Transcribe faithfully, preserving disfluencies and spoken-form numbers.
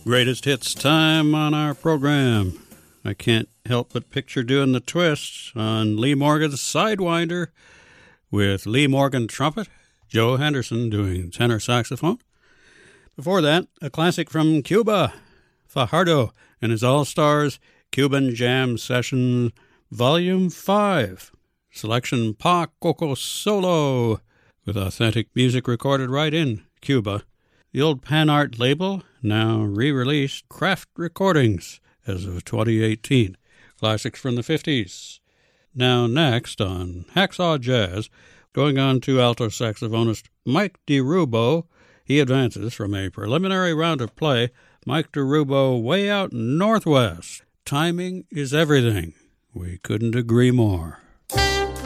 Greatest hits time on our program. I can't help but picture doing the twists on Lee Morgan's Sidewinder with Lee Morgan trumpet, Joe Henderson doing tenor saxophone. Before that, a classic from Cuba, Fajardo and his All-Stars Cuban Jam Sessions Volume five. Selection Pa Coco Solo with authentic music recorded right in Cuba. The old Pan Art label now re-released Craft Recordings as of twenty eighteen. Classics from the fifties. Now next on Hacksaw Jazz, going on to alto saxophonist Mike DeRubo. He advances from a preliminary round of play. Mike DeRubo, Way Out Northwest. Timing is everything. We couldn't agree more.